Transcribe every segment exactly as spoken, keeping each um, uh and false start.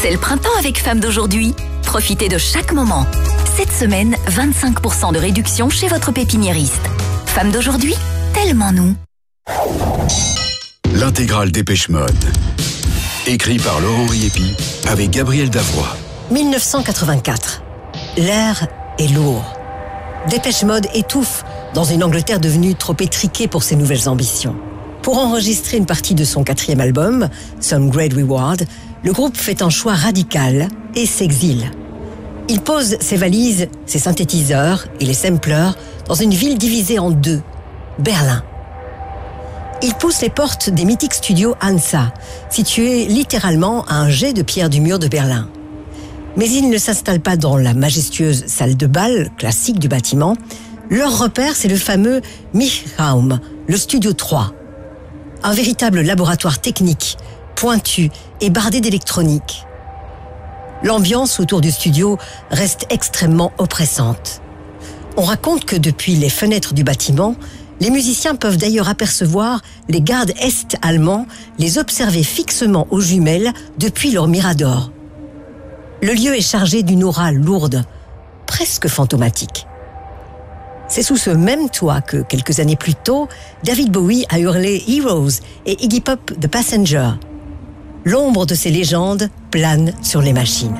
C'est le printemps avec Femmes d'aujourd'hui. Profitez de chaque moment. Cette semaine, vingt-cinq pour cent de réduction chez votre pépiniériste. Femmes d'aujourd'hui, tellement nous. L'intégrale Dépêche Mode. Écrit par Laurent Riepi avec Gabriel Davoie. mille neuf cent quatre-vingt-quatre. L'air est lourd. Dépêche Mode étouffe dans une Angleterre devenue trop étriquée pour ses nouvelles ambitions. Pour enregistrer une partie de son quatrième album, Some Great Reward, le groupe fait un choix radical et s'exile. Il pose ses valises, ses synthétiseurs et les samplers dans une ville divisée en deux, Berlin. Il pousse les portes des mythiques studios Hansa, situés littéralement à un jet de pierre du mur de Berlin. Mais il ne s'installe pas dans la majestueuse salle de bal classique du bâtiment. Leur repère, c'est le fameux Mischraum, le studio trois. Un véritable laboratoire technique, pointu et bardé d'électronique. L'ambiance autour du studio reste extrêmement oppressante. On raconte que depuis les fenêtres du bâtiment, les musiciens peuvent d'ailleurs apercevoir les gardes est-allemands les observer fixement aux jumelles depuis leur mirador. Le lieu est chargé d'une aura lourde, presque fantomatique. C'est sous ce même toit que, quelques années plus tôt, David Bowie a hurlé « Heroes » et Iggy Pop « The Passenger ». L'ombre de ces légendes plane sur les machines.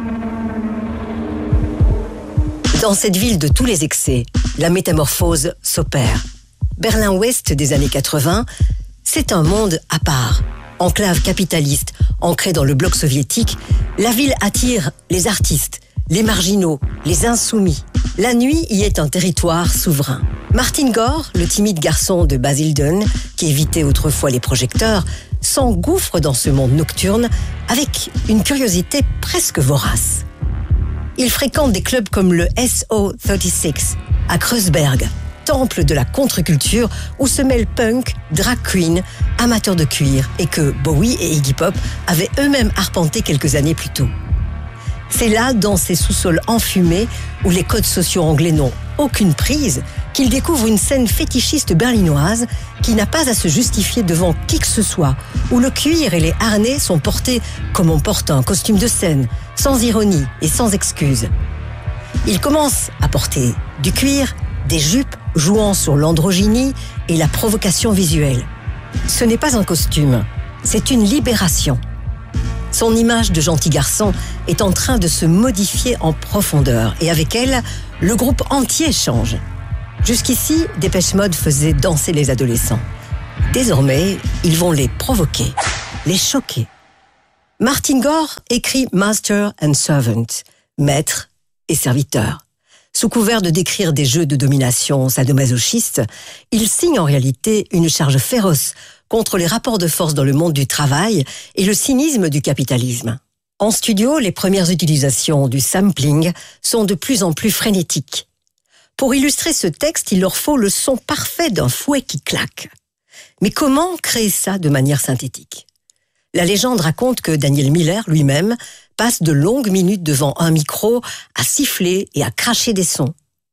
Dans cette ville de tous les excès, la métamorphose s'opère. Berlin-Ouest des années quatre-vingts, c'est un monde à part. Enclave capitaliste, ancrée dans le bloc soviétique, la ville attire les artistes, les marginaux, les insoumis. La nuit y est un territoire souverain. Martin Gore, le timide garçon de Basildon, qui évitait autrefois les projecteurs, s'engouffre dans ce monde nocturne avec une curiosité presque vorace. Il fréquente des clubs comme le S O trente-six à Kreuzberg, temple de la contre-culture où se mêlent punk, drag queen, amateurs de cuir et que Bowie et Iggy Pop avaient eux-mêmes arpenté quelques années plus tôt. C'est là, dans ces sous-sols enfumés, où les codes sociaux anglais n'ont aucune prise, qu'il découvre une scène fétichiste berlinoise qui n'a pas à se justifier devant qui que ce soit, où le cuir et les harnais sont portés comme on porte un costume de scène, sans ironie et sans excuse. Il commence à porter du cuir, des jupes jouant sur l'androgynie et la provocation visuelle. Ce n'est pas un costume, c'est une libération. Son image de gentil garçon est en train de se modifier en profondeur et avec elle, le groupe entier change. Jusqu'ici, Dépêche Mode faisait danser les adolescents. Désormais, ils vont les provoquer, les choquer. Martin Gore écrit Master and Servant, maître et serviteur. Sous couvert de décrire des jeux de domination sadomasochistes, il signe en réalité une charge féroce contre les rapports de force dans le monde du travail et le cynisme du capitalisme. En studio, les premières utilisations du sampling sont de plus en plus frénétiques. Pour illustrer ce texte, il leur faut le son parfait d'un fouet qui claque. Mais comment créer ça de manière synthétique ? La légende raconte que Daniel Miller lui-même passe de longues minutes devant un micro à siffler et à cracher des sons.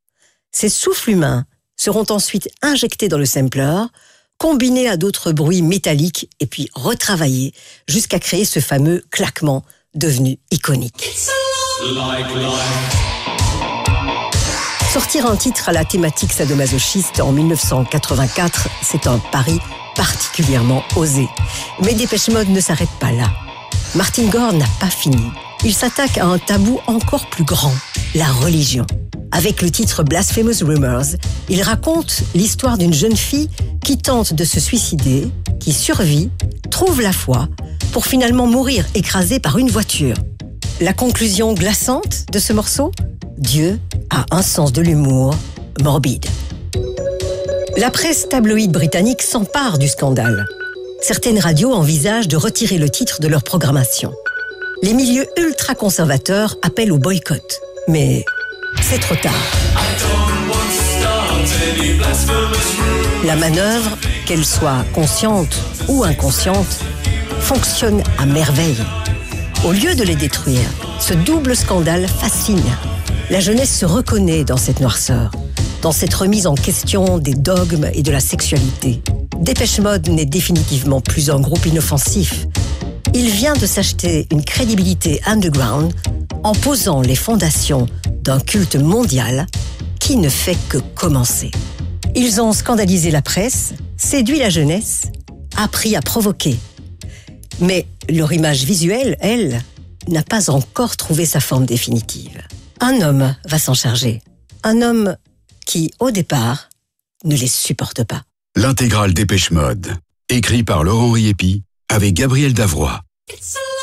Ces souffles humains seront ensuite injectés dans le sampler, combinés à d'autres bruits métalliques et puis retravaillés jusqu'à créer ce fameux claquement devenu iconique. Like Sortir un titre à la thématique sadomasochiste en mille neuf cent quatre-vingt-quatre, c'est un pari particulièrement osé. Mais Dépêche Mode ne s'arrête pas là. Martin Gore n'a pas fini. Il s'attaque à un tabou encore plus grand, la religion. Avec le titre Blasphemous Rumors, il raconte l'histoire d'une jeune fille qui tente de se suicider, qui survit, trouve la foi, pour finalement mourir écrasée par une voiture. La conclusion glaçante de ce morceau ? Dieu a un sens de l'humour morbide. La presse tabloïde britannique s'empare du scandale. Certaines radios envisagent de retirer le titre de leur programmation. Les milieux ultra-conservateurs appellent au boycott. Mais c'est trop tard. La manœuvre, qu'elle soit consciente ou inconsciente, fonctionne à merveille. Au lieu de les détruire, ce double scandale fascine. La jeunesse se reconnaît dans cette noirceur, dans cette remise en question des dogmes et de la sexualité. Dépêche Mode n'est définitivement plus un groupe inoffensif. Il vient de s'acheter une crédibilité underground en posant les fondations d'un culte mondial qui ne fait que commencer. Ils ont scandalisé la presse, séduit la jeunesse, appris à provoquer. Mais leur image visuelle, elle, n'a pas encore trouvé sa forme définitive. Un homme va s'en charger. Un homme qui, au départ, ne les supporte pas. L'intégrale Dépêche Mode, écrit par Laurent Riépi, avec Gabriel Davroy.